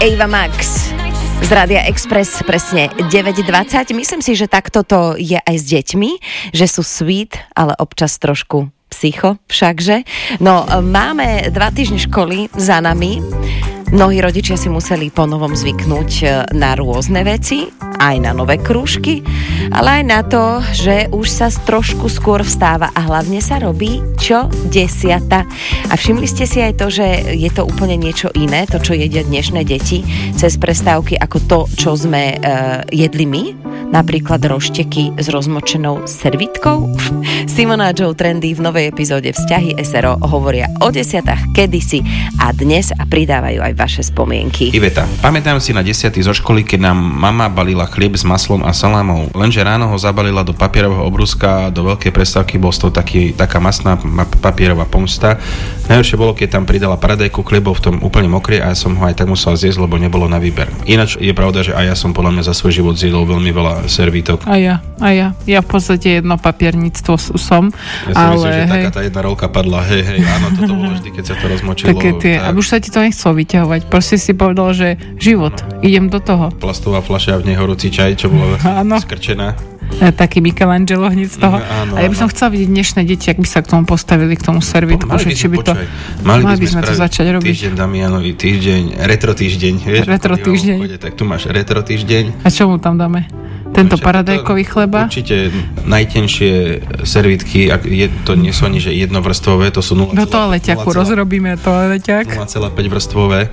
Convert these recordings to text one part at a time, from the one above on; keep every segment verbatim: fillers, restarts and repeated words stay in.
Ava Max z Rádia Express, presne deväť dvadsať. Myslím si, že takto to je aj s deťmi, že sú sweet, ale občas trošku psycho všakže. No, máme dva týždne školy za nami. Mnohí rodičia si museli ponovom zvyknúť na rôzne veci, aj na nové krúžky, ale aj na to, že už sa trošku skôr vstáva a hlavne sa robí čo desiata. A všimli ste si aj to, že je to úplne niečo iné, to, čo jedia dnešné deti cez prestávky, ako to, čo sme uh, jedli my, napríklad rošteky s rozmočenou servítkou. Simona a Joe Trendy v novej epizóde Vzťahy es er o hovoria o desiatách kedysi a dnes a pridávajú aj vaše spomienky. Iveta, pamätám si na desiaty zo školy, keď nám mama balila chlieb s maslom a salámou. Lenže ráno ho zabalila do papierového obrúska, do veľkej prestávky bol z toho taký, taká masná papierová pomsta. Najhoršie bolo, keď tam pridala paradajku, chliebov v tom úplne mokrý a ja som ho aj tak musel zjesť, lebo nebolo na výber. Ináč je pravda, že aj ja som podľa mňa za svoj život zjedol veľmi veľa servítok. A ja, a ja. Ja v podstate jedno papierníctvo som. Ja si ale myslím, že hej. taká tá jedna rolka padla, hej, hej, áno, toto bolo vždy, keď sa to rozmočilo. Také tie, tak... a už sa ti to nechcelo vyťahovať. Proste si povedal, že život, idem do toho. Plastová fľaša, v nej horúci čaj, čo bolo skrčená. Taký Michelangelo hneď z toho. Áno, a ja by som áno. chcela vidieť dnešné deti, ak by sa k tomu postavili, k tomu servítku. Mali by, či by to, mali mali by sme to začať robiť. Týždeň Damianovi, týždeň, retro týždeň. Vieš, retro týždeň. Obchode, tak tu máš retro týždeň. A čo mu tam dáme? Tento paradajkový chleba? Určite najtenšie servítky, ak je, to nie sú ani že jednovrstvové, to sú nula. Do toaleťaku rozrobíme toaleťak. nula celá päť vrstvové.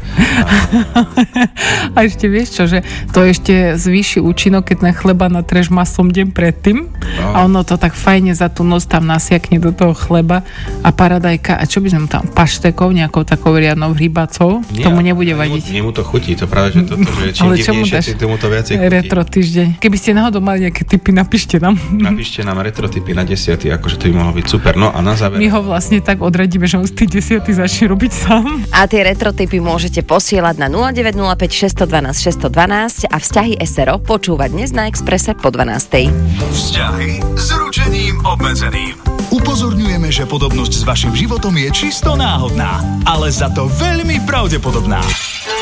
A ešte vieš čo, že to ešte zvýši účinok, keď ten chleba natreš maslom deň predtým. No. A ono to tak fajne za tú noc tam nasiakne do toho chleba a paradajka. A čo by sme tam paštekov, nejakou takou riadnou rybacou? Nie, tomu nebude vadiť. Nemu to chutí, to práve, že toto, že čím divnejšie, tým tomu to viacej chutí. Retro týždeň. Keby ste náhodou mali nejaké tipy, napíšte nám. Napíšte nám retrotipy na desiaty, akože to by mohlo byť super. No a na záver... My ho vlastne tak odradíme, že on z tých desiaty začne robiť sám. A tie retrotipy môžete posielať na nula deväť nula päť šesť jedna dva šesť jedna dva a Vzťahy es er o počúvať dnes na Expresse po dvanástej. Vzťahy s ručením obmedzeným. Upozorňujeme, že podobnosť s vašim životom je čisto náhodná, ale za to veľmi pravdepodobná.